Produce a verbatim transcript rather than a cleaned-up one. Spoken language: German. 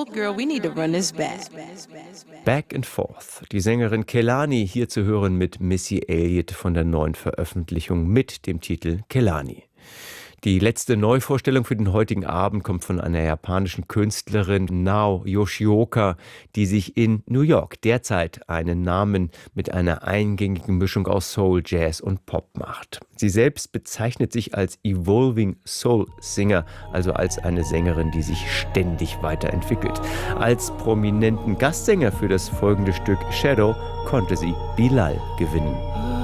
on, girl, we need to run this back. Back and Forth. Die Sängerin Kehlani hier zu hören mit Missy Elliott von der neuen Veröffentlichung mit dem Titel Kehlani. Die letzte Neuvorstellung für den heutigen Abend kommt von einer japanischen Künstlerin, Nao Yoshioka, die sich in New York derzeit einen Namen mit einer eingängigen Mischung aus Soul, Jazz und Pop macht. Sie selbst bezeichnet sich als Evolving Soul Singer, also als eine Sängerin, die sich ständig weiterentwickelt. Als prominenten Gastsänger für das folgende Stück Shadow konnte sie Bilal gewinnen.